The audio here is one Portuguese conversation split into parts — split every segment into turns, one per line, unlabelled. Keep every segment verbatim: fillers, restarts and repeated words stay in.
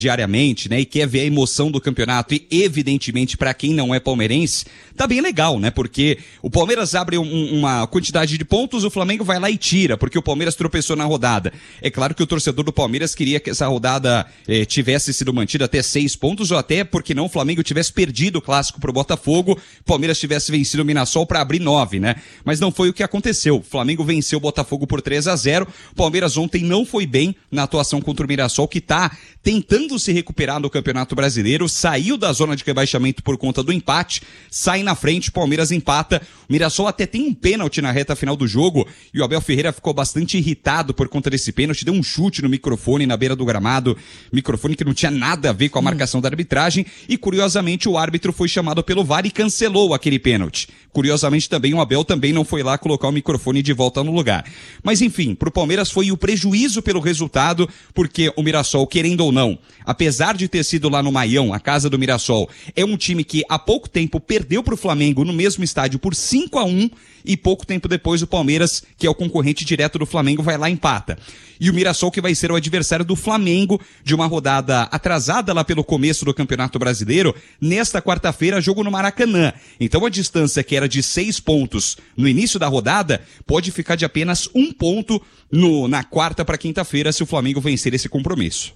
diariamente, né, e quer ver a emoção do campeonato e, evidentemente, para quem não é palmeirense, tá bem legal, né, porque o Palmeiras abre um, uma quantidade de pontos, o Flamengo vai lá e tira, porque o Palmeiras tropeçou na rodada. É claro que o torcedor do Palmeiras queria que essa rodada eh, tivesse sido mantida até seis pontos, ou até, porque não, o Flamengo tivesse perdido o clássico pro Botafogo, o Palmeiras tivesse vencido o Mirassol para abrir nove, né, mas não foi o que aconteceu. O Flamengo venceu o Botafogo por três a zero, o Palmeiras ontem não foi bem na atuação contra o Mirassol, que tá tentando se recuperar no Campeonato Brasileiro, saiu da zona de rebaixamento por conta do empate, sai na frente, o Palmeiras empata, o Mirassol até tem um pênalti na reta final do jogo, e o Abel Ferreira ficou bastante irritado por conta desse pênalti, deu um chute no microfone na beira do gramado, microfone que não tinha nada a ver com a marcação da arbitragem, e curiosamente o árbitro foi chamado pelo V A R e cancelou aquele pênalti. Curiosamente também o Abel também não foi lá colocar o microfone de volta no lugar. Mas enfim, pro Palmeiras foi o prejuízo pelo resultado, porque o Mirassol, querendo ou não, apesar de ter sido lá no Maião, a casa do Mirassol, é um time que há pouco tempo perdeu pro Flamengo no mesmo estádio por cinco a um, e pouco tempo depois o Palmeiras, que é o concorrente direto do Flamengo, vai lá e empata. E o Mirassol que vai ser o adversário do Flamengo de uma rodada atrasada lá pelo começo do Campeonato Brasileiro, nesta quarta-feira, jogo no Maracanã. Então a distância que era de seis pontos no início da rodada pode ficar de apenas um ponto no, na quarta para quinta-feira se o Flamengo vencer esse compromisso.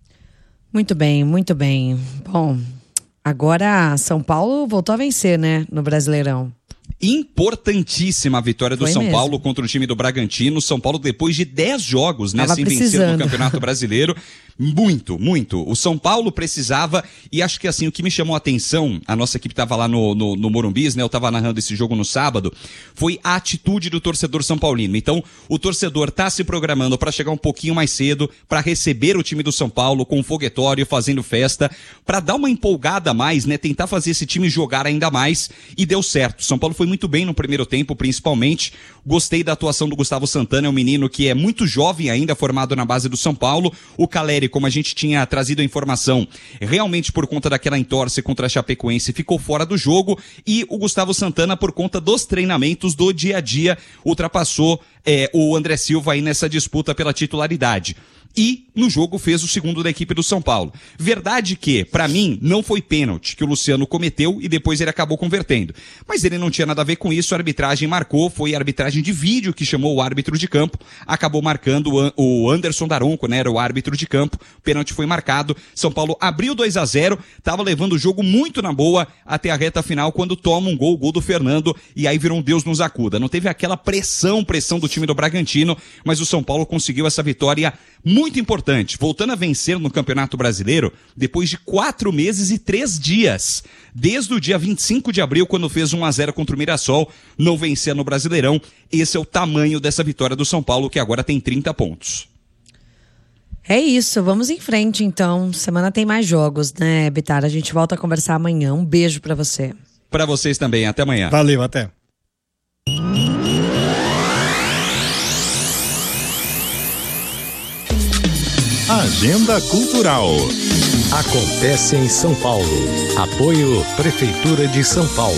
Muito bem, muito bem. Bom, agora São Paulo voltou a vencer, né, no Brasileirão.
Importantíssima a vitória do
Foi
São
mesmo.
Paulo contra o time do Bragantino. São Paulo, depois de dez jogos, né,
Tava
sem vencer
precisando.
no Campeonato Brasileiro. Muito, muito. O São Paulo precisava, e acho que assim, o que me chamou a atenção, a nossa equipe estava lá no, no, no Morumbis, né, eu estava narrando esse jogo no sábado, foi a atitude do torcedor são paulino. Então, o torcedor tá se programando para chegar um pouquinho mais cedo, para receber o time do São Paulo com foguetório, fazendo festa, para dar uma empolgada a mais, né, tentar fazer esse time jogar ainda mais, e deu certo. São Paulo foi muito bem no primeiro tempo, principalmente. Gostei da atuação do Gustavo Santana, é um menino que é muito jovem ainda, formado na base do São Paulo. O Caleri, como a gente tinha trazido a informação, realmente por conta daquela entorse contra a Chapecoense, ficou fora do jogo, e o Gustavo Santana, por conta dos treinamentos do dia a dia, ultrapassou é, o André Silva aí nessa disputa pela titularidade. E no jogo fez o segundo da equipe do São Paulo. Verdade que, pra mim, não foi pênalti que o Luciano cometeu e depois ele acabou convertendo. Mas ele não tinha nada a ver com isso, a arbitragem marcou, foi a arbitragem de vídeo que chamou o árbitro de campo, acabou marcando o Anderson Daronco, né, era o árbitro de campo, o pênalti foi marcado, São Paulo abriu dois a zero, tava levando o jogo muito na boa até a reta final, quando toma um gol, o gol do Fernando, e aí virou um Deus nos acuda. Não teve aquela pressão, pressão do time do Bragantino, mas o São Paulo conseguiu essa vitória muito importante, voltando a vencer no Campeonato Brasileiro depois de quatro meses e três dias. Desde o dia vinte e cinco de abril, quando fez um a zero contra o Mirassol, não vencia no Brasileirão. Esse é o tamanho dessa vitória do São Paulo, que agora tem trinta pontos.
É isso, vamos em frente então. Semana tem mais jogos, né, Bitar? A gente volta a conversar amanhã. Um beijo pra você.
Pra vocês também, até amanhã.
Valeu, até.
Agenda Cultural. Acontece em São Paulo. Apoio Prefeitura de São Paulo.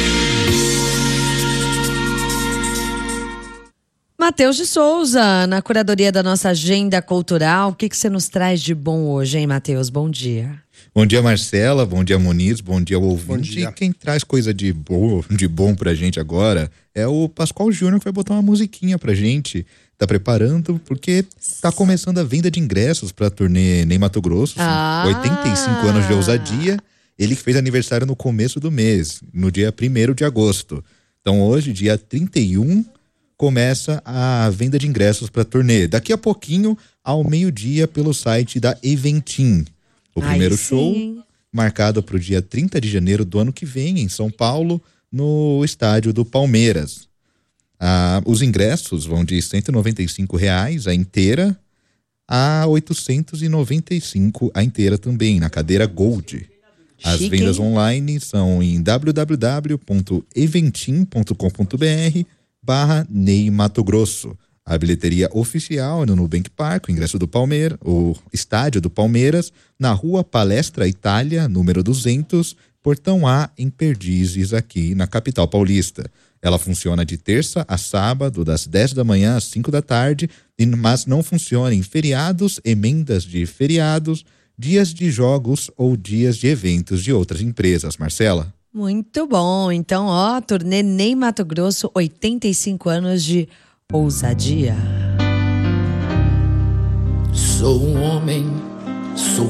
Matheus de Souza, na curadoria da nossa Agenda Cultural. O que, que você nos traz de bom hoje, hein, Matheus? Bom dia.
Bom dia, Marcela. Bom dia, Muniz. Bom dia, ouvinte.
Bom dia.
E quem traz coisa de bom, de bom pra gente agora é o Pascoal Júnior, que vai botar uma musiquinha pra gente. Tá preparando, porque tá começando a venda de ingressos pra turnê Ney Mato Grosso.
Ah.
oitenta e cinco anos de ousadia. Ele que fez aniversário no começo do mês, no dia primeiro de agosto. Então hoje, dia trinta e um, começa a venda de ingressos pra turnê. Daqui a pouquinho, ao meio-dia, pelo site da Eventim. O primeiro show, marcado para o dia trinta de janeiro do ano que vem, em São Paulo, no estádio do Palmeiras. Ah, os ingressos vão de cento e noventa e cinco reais a inteira a oitocentos e noventa e cinco reais a inteira também, na cadeira Gold. As
Chique,
vendas
hein?
online são em w w w ponto eventim ponto com ponto b r barra Ney Mato Grosso. A bilheteria oficial é no Nubank Park, o ingresso do Palmeiras, o estádio do Palmeiras, na rua Palestra Itália, número duzentos, Portão A, em Perdizes, aqui na capital paulista. Ela funciona de terça a sábado, das dez da manhã às cinco da tarde, mas não funciona em feriados, emendas de feriados, dias de jogos ou dias de eventos de outras empresas, Marcela.
Muito bom. Então, ó, turnê Ney Mato Grosso, oitenta e cinco anos de ousadia.
Sou um homem, sou